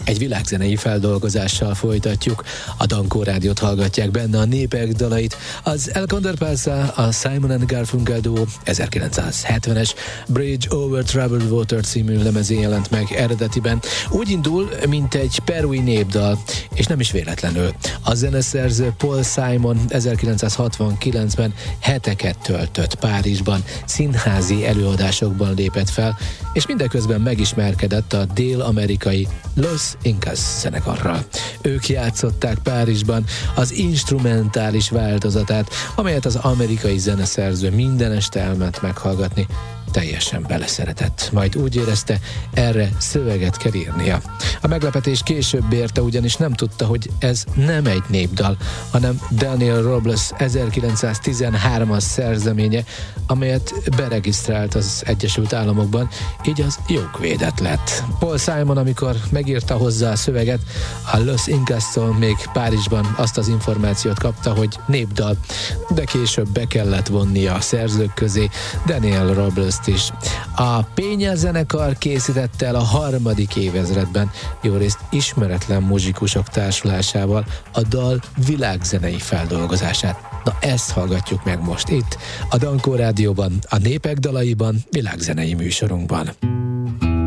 Egy világzenei feldolgozással folytatjuk. A Dankó Rádiót hallgatják, benne a népek dalait. Az El Condor Pasa, a Simon and Garfunkel duo 1970-es Bridge Over Troubled Water című lemezén jelent meg eredetiben. Úgy indul, mint egy perui népdal, és nem is véletlenül. A zeneszerző Paul Simon 1969-ben heteket töltött Párizsban, színházi előadásokban lépett fel, és mindeközben megismerkedett a dél-amerikai Los Incas zenekarral. Ők játszották Párizsban az instrumentális változatát, amelyet az amerikai zeneszerző minden este elment meghallgatni. Teljesen beleszeretett, majd úgy érezte, erre szöveget kell írnia. A meglepetés később érte, ugyanis nem tudta, hogy ez nem egy népdal, hanem Daniel Robles 1913-as szerzeménye, amelyet beregisztrált az Egyesült Államokban, így az jogvédett lett. Paul Simon, amikor megírta hozzá a szöveget, a Los Incastól még Párizsban azt az információt kapta, hogy népdal, de később be kellett vonnia a szerzők közé Daniel Robles is. A Peña zenekar készítette el a harmadik évezredben, jórészt ismeretlen muzsikusok társulásával a dal világzenei feldolgozását. Na, ezt hallgatjuk meg most itt, a Dankó Rádióban, a Népek dalaiban, világzenei műsorunkban.